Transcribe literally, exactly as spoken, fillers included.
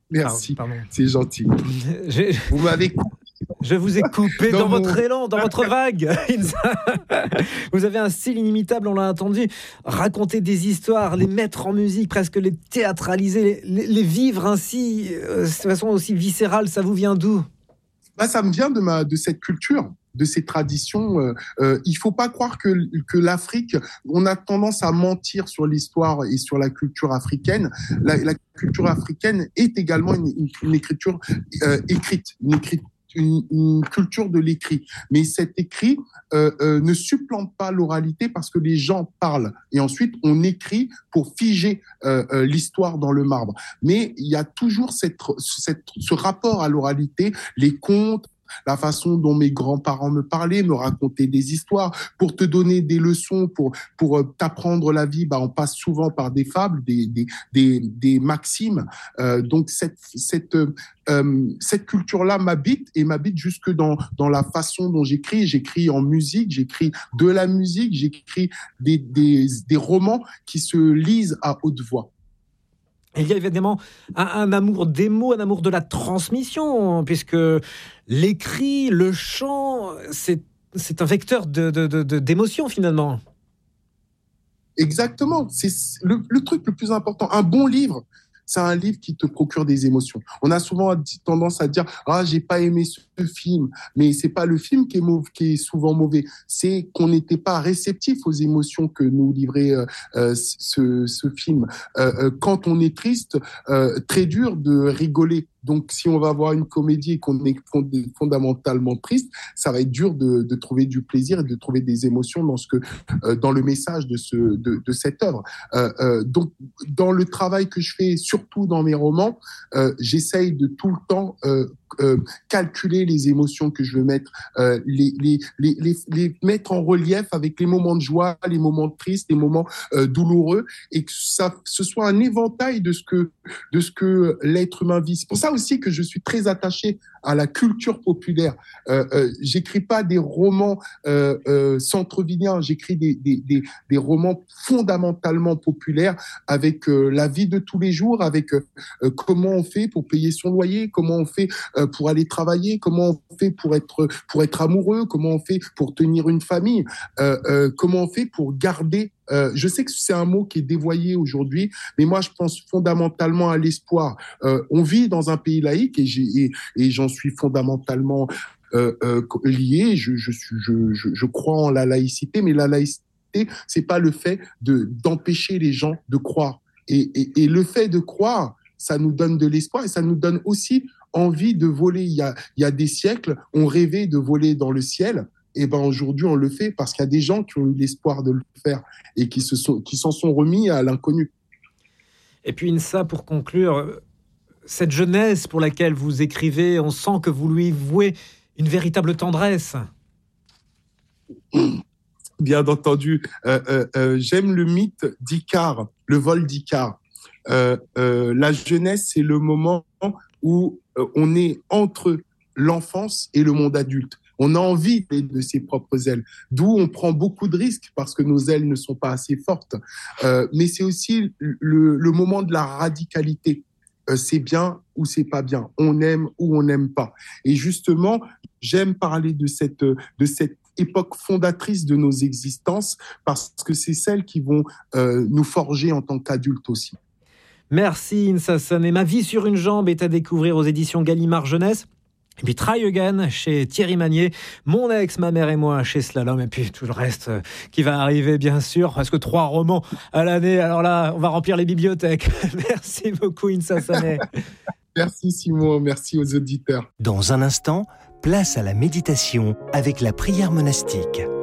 Merci, Pardon. c'est gentil. J'ai... Vous m'avez Je vous ai coupé dans, dans mon... votre élan, dans votre vague. Vous avez un style inimitable, on l'a entendu. Raconter des histoires, les mettre en musique, presque les théâtraliser, les, les vivre ainsi, euh, de façon aussi viscérale, ça vous vient d'où ? Bah, ça me vient de, ma, de cette culture, de ces traditions. Euh, euh, il ne faut pas croire que, que l'Afrique, on a tendance à mentir sur l'histoire et sur la culture africaine. La, la culture africaine est également une, une, une écriture euh, écrite, une écriture. Une, une culture de l'écrit. Mais cet écrit euh, euh, ne supplante pas l'oralité parce que les gens parlent. Et ensuite, on écrit pour figer euh, euh, l'histoire dans le marbre. Mais il y a toujours cette, cette, ce rapport à l'oralité, les contes, la façon dont mes grands-parents me parlaient, me racontaient des histoires, pour te donner des leçons, pour, pour t'apprendre la vie, bah, on passe souvent par des fables, des, des, des, des maximes. Euh, donc, cette, cette, euh, cette culture-là m'habite et m'habite jusque dans, dans la façon dont j'écris. J'écris en musique, j'écris de la musique, j'écris des, des, des romans qui se lisent à haute voix. Il y a évidemment un, un amour des mots, un amour de la transmission, puisque l'écrit, le chant, c'est, c'est un vecteur de, de, de, de, d'émotion finalement. Exactement, c'est le, le truc le plus important. Un bon livre, c'est un livre qui te procure des émotions. On a souvent tendance à dire « Ah, j'ai pas aimé ce film », mais c'est pas le film qui est, mauvais, qui est souvent mauvais, c'est qu'on n'était pas réceptif aux émotions que nous livrait euh, euh, ce, ce film. Euh, quand on est triste, euh, très dur de rigoler. Donc, si on va voir une comédie et qu'on est fondamentalement triste, ça va être dur de, de trouver du plaisir et de trouver des émotions dans ce que, euh, dans le message de ce, de, de cette œuvre. Euh, euh, donc, dans le travail que je fais, surtout dans mes romans, euh, j'essaye de tout le temps euh, euh, calculer les émotions que je veux mettre, euh, les, les, les, les, les mettre en relief avec les moments de joie, les moments tristes, les moments euh, douloureux, et que ça, ce soit un éventail de ce que, de ce que l'être humain vit. C'est pour ça aussi que je suis très attaché à la culture populaire. Euh, euh, j'écris pas des romans euh, euh, centre-villiens, j'écris des, des, des, des romans fondamentalement populaires avec euh, la vie de tous les jours, avec euh, comment on fait pour payer son loyer, comment on fait euh, pour aller travailler, comment on fait pour être, pour être amoureux, comment on fait pour tenir une famille, euh, euh, comment on fait pour garder. Euh, je sais que c'est un mot qui est dévoyé aujourd'hui, mais moi je pense fondamentalement à l'espoir. Euh, on vit dans un pays laïque et, j'ai, et, et j'en suis fondamentalement euh, euh, lié. Je, je, suis, je, je, je crois en la laïcité, mais la laïcité, c'est pas le fait de, d'empêcher les gens de croire. Et, et, et le fait de croire, ça nous donne de l'espoir et ça nous donne aussi envie de voler. Il y a, il y a des siècles, on rêvait de voler dans le ciel. Et ben aujourd'hui, on le fait parce qu'il y a des gens qui ont eu l'espoir de le faire et qui, se sont, qui s'en sont remis à l'inconnu. Et puis, Insa, pour conclure, cette jeunesse pour laquelle vous écrivez, on sent que vous lui vouez une véritable tendresse. Bien entendu. Euh, euh, euh, j'aime le mythe d'Icare, le vol d'Icare. Euh, euh, la jeunesse, c'est le moment où euh, on est entre l'enfance et le monde adulte. On a envie de ses propres ailes, d'où on prend beaucoup de risques parce que nos ailes ne sont pas assez fortes. Euh, mais c'est aussi le, le moment de la radicalité. Euh, c'est bien ou c'est pas bien. On aime ou on n'aime pas. Et justement, j'aime parler de cette, de cette époque fondatrice de nos existences parce que c'est celles qui vont euh, nous forger en tant qu'adultes aussi. Merci Insa Sané. Ma vie sur une jambe est à découvrir aux éditions Gallimard Jeunesse. Et puis Try Again chez Thierry Magnier, Mon ex, ma mère et moi chez Slalom, et puis tout le reste qui va arriver bien sûr, parce que trois romans à l'année, alors là on va remplir les bibliothèques. Merci beaucoup Insa Sané. Merci Simon, merci aux auditeurs. Dans un instant, place à la méditation avec la prière monastique.